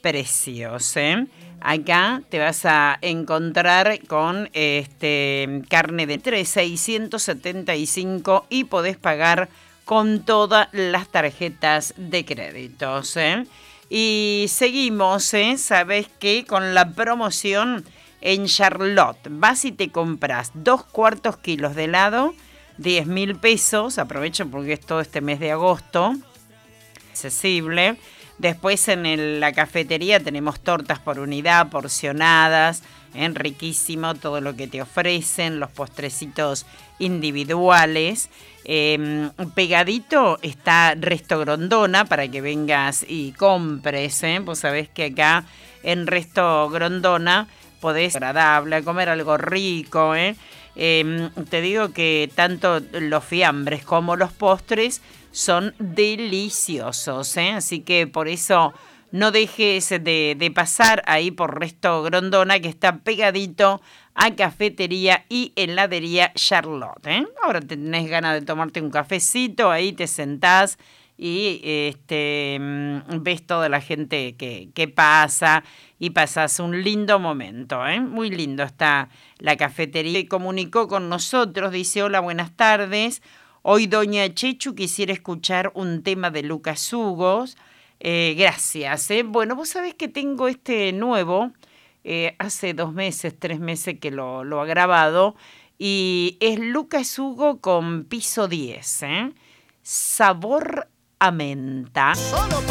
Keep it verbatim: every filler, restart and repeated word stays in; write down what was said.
precios, ¿eh? Acá te vas a encontrar con este, carne de tres, seiscientos setenta y cinco y podés pagar con todas las tarjetas de créditos, ¿eh? Y seguimos, ¿eh? Sabes que con la promoción en Charlotte vas y te compras dos cuartos kilos de helado, diez mil pesos. Aprovecho porque es todo este mes de agosto, accesible. Después en el, la cafetería tenemos tortas por unidad, porcionadas, ¿eh? Riquísimo todo lo que te ofrecen, los postrecitos individuales. Eh, pegadito está Resto Grondona para que vengas y compres, ¿eh? Vos sabés que acá en Resto Grondona podés agradable, comer algo rico, ¿eh? Eh, te digo que tanto los fiambres como los postres son deliciosos, ¿eh? Así que por eso no dejes de, de pasar ahí por Resto Grondona, que está pegadito a cafetería y heladería Charlotte, ¿eh? Ahora tenés ganas de tomarte un cafecito, ahí te sentás y este, ves toda la gente que, que pasa y pasas un lindo momento, ¿eh? Muy lindo está la cafetería. Y comunicó con nosotros, dice: hola, buenas tardes. Hoy doña Chechu quisiera escuchar un tema de Lucas Hugos. Eh, gracias. ¿eh? Bueno, vos sabés que tengo este nuevo, eh, hace dos meses, tres meses que lo, lo ha grabado, y es Lucas Hugo con Piso diez. ¿eh? Sabor a menta.